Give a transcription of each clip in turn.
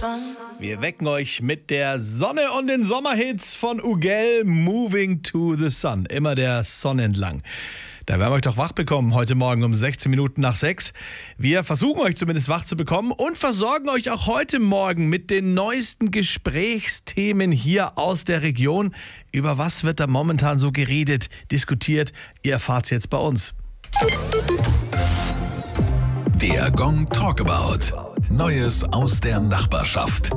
Wir wecken euch mit der Sonne und den Sommerhits von Ugel, Moving to the Sun. Immer der Sonne entlang. Da werden wir euch doch wach bekommen heute Morgen um 16 Minuten nach 6. Wir versuchen euch zumindest wach zu bekommen und versorgen euch auch heute Morgen mit den neuesten Gesprächsthemen hier aus der Region. Über was wird da momentan so geredet, diskutiert? Ihr erfahrt's jetzt bei uns. Der Gong Talkabout. Neues aus der Nachbarschaft.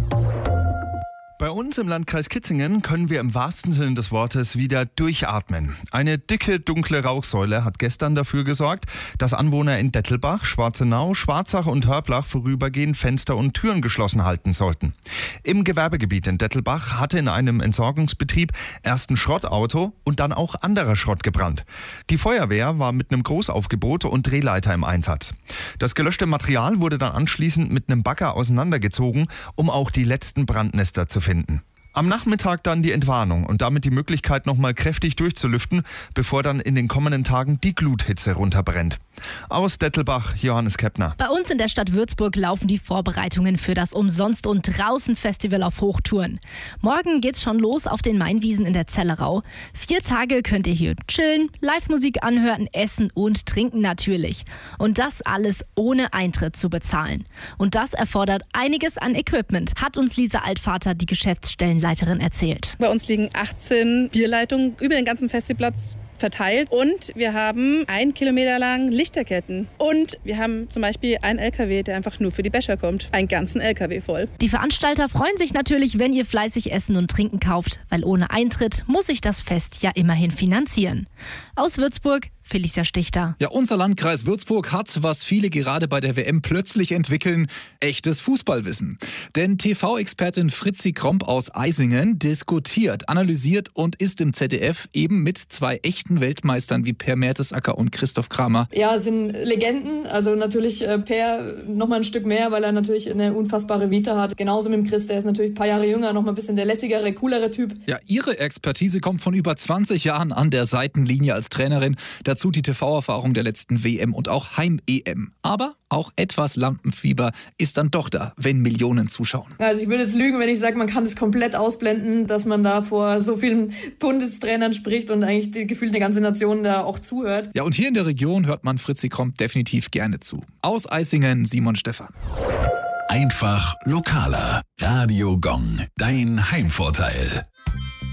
Bei uns im Landkreis Kitzingen können wir im wahrsten Sinne des Wortes wieder durchatmen. Eine dicke, dunkle Rauchsäule hat gestern dafür gesorgt, dass Anwohner in Dettelbach, Schwarzenau, Schwarzach und Hörblach vorübergehend Fenster und Türen geschlossen halten sollten. Im Gewerbegebiet in Dettelbach hatte in einem Entsorgungsbetrieb erst ein Schrottauto und dann auch anderer Schrott gebrannt. Die Feuerwehr war mit einem Großaufgebot und Drehleiter im Einsatz. Das gelöschte Material wurde dann anschließend mit einem Bagger auseinandergezogen, um auch die letzten Brandnester zu finden. Am Nachmittag dann die Entwarnung und damit die Möglichkeit, nochmal kräftig durchzulüften, bevor dann in den kommenden Tagen die Gluthitze runterbrennt. Aus Dettelbach, Johannes Keppner. Bei uns in der Stadt Würzburg laufen die Vorbereitungen für das Umsonst- und Draußen-Festival auf Hochtouren. Morgen geht's schon los auf den Mainwiesen in der Zellerau. 4 Tage könnt ihr hier chillen, Live-Musik anhören, essen und trinken natürlich. Und das alles ohne Eintritt zu bezahlen. Und das erfordert einiges an Equipment, hat uns Lisa Altvater, die Geschäftsstellenleiterin, erzählt. Bei uns liegen 18 Bierleitungen über den ganzen Festplatz verteilt und wir haben 1 Kilometer lang Lichterketten und wir haben zum Beispiel einen LKW, der einfach nur für die Becher kommt. Einen ganzen LKW voll. Die Veranstalter freuen sich natürlich, wenn ihr fleißig Essen und Trinken kauft, weil ohne Eintritt muss sich das Fest ja immerhin finanzieren. Aus Würzburg, Felicia Stichter. Ja, unser Landkreis Würzburg hat, was viele gerade bei der WM plötzlich entwickeln, echtes Fußballwissen. Denn TV-Expertin Fritzi Kromp aus Eisingen diskutiert, analysiert und ist im ZDF eben mit 2 echten Weltmeistern wie Per Mertesacker und Christoph Kramer. Ja, sind Legenden. Also natürlich Per noch mal ein Stück mehr, weil er natürlich eine unfassbare Vita hat. Genauso mit dem Chris, der ist natürlich ein paar Jahre jünger, noch mal ein bisschen der lässigere, coolere Typ. Ja, ihre Expertise kommt von über 20 Jahren an der Seitenlinie als Trainerin. Dazu die TV-Erfahrung der letzten WM und auch Heim-EM. Aber auch etwas Lampenfieber ist dann doch da, wenn Millionen zuschauen. Also ich würde jetzt lügen, wenn ich sage, man kann das komplett ausblenden, dass man da vor so vielen Bundestrainern spricht und eigentlich gefühlt eine ganze Nation da auch zuhört. Ja, und hier in der Region hört man Fritzi Kromp definitiv gerne zu. Aus Eisingen, Simon Stephan. Einfach lokaler. Radio Gong. Dein Heimvorteil.